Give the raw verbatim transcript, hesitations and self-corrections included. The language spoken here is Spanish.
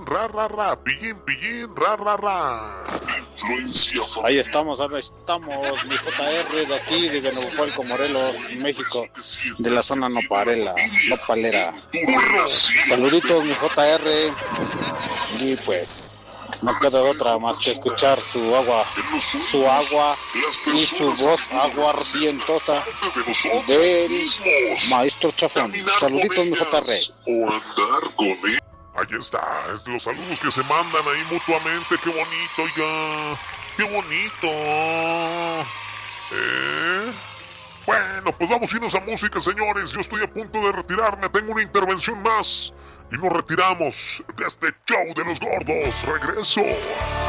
ra, ra, ra, pillín, pillín, ra, ra, ra. Influencia familiar. Ahí estamos, ahí estamos, mi J R de aquí, desde Nuevo Puerto, Morelos, México, de la zona Noparela, Nopalera. Saluditos, mi J R, y pues no queda otra más que escuchar su agua, su agua y su voz aguardientosa del maestro Chafón. Saluditos, mi J R. O andar con él. Ahí está, es los saludos que se mandan ahí mutuamente. Qué bonito, oiga. Qué bonito. ¿Eh? Bueno, pues vamos a irnos a música, señores. Yo estoy a punto de retirarme. Tengo una intervención más. Y nos retiramos de este show de los gordos. Regreso.